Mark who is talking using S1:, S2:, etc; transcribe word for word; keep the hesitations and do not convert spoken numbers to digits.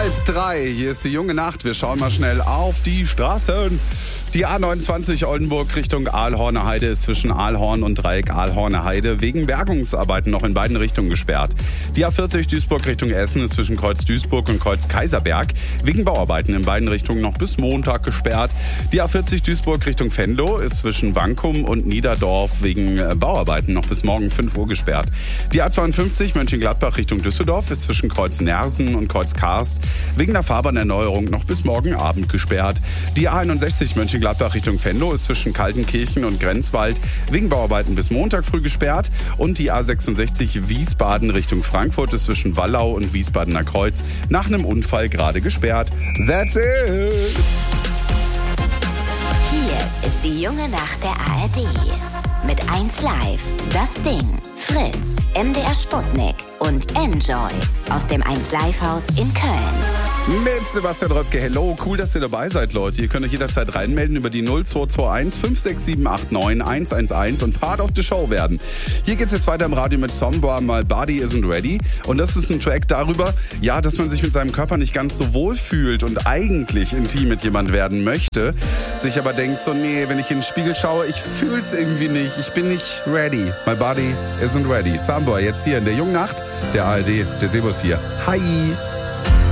S1: Halb drei, hier ist die junge Nacht. Wir schauen mal schnell auf die Straßen. Die A neunundzwanzig Oldenburg Richtung Aalhorner Heide ist zwischen Aalhorn und Dreieck Aalhorner Heide wegen Bergungsarbeiten noch in beiden Richtungen gesperrt. Die A vierzig Duisburg Richtung Essen ist zwischen Kreuz Duisburg und Kreuz Kaiserberg wegen Bauarbeiten in beiden Richtungen noch bis Montag gesperrt. Die A vierzig Duisburg Richtung Venlo ist zwischen Wankum und Niederdorf wegen Bauarbeiten noch bis morgen fünf Uhr gesperrt. Die A zweiundfünfzig Mönchengladbach Richtung Düsseldorf ist zwischen Kreuz Nersen und Kreuz Karst wegen der Fahrbahnerneuerung noch bis morgen Abend gesperrt. Die A einundsechzig Mönchengladbach Richtung Venlo ist zwischen Kaltenkirchen und Grenzwald wegen Bauarbeiten bis Montag früh gesperrt. Und die A sechsundsechzig Wiesbaden Richtung Frankfurt ist zwischen Wallau und Wiesbadener Kreuz nach einem Unfall gerade gesperrt. That's it!
S2: Hier ist die junge Nacht der A R D. Mit eins Live, Das Ding, Fritz, M D R Sputnik und Enjoy aus dem eins Live Haus in Köln.
S1: Mit Sebastian Röpke. Hello, cool, dass ihr dabei seid, Leute. Ihr könnt euch jederzeit reinmelden über die null zwei zwei eins fünf sechs sieben acht neun eins eins eins und Part of the Show werden. Hier geht's jetzt weiter im Radio mit Sombra, My Body Isn't Ready. Und das ist ein Track darüber, ja, dass man sich mit seinem Körper nicht ganz so wohl fühlt und eigentlich intim mit jemand werden möchte, sich aber denkt so, nee, wenn ich in den Spiegel schaue, ich fühl's irgendwie nicht, ich bin nicht ready. My Body Isn't Ready. Sombra jetzt hier in der jungen Nacht der A R D, der Sebus hier. Hi!